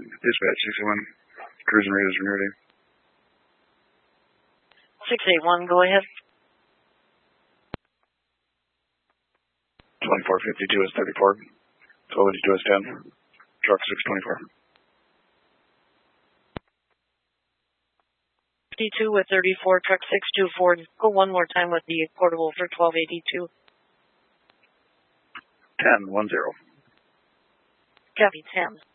Dispatch 681. Cruising radars from ready. 681, go ahead. 2452 is 34. 1282 is 10. Truck 624. 52 with 34, truck 624. Go one more time with the portable for 1282. 10-10. Copy 10.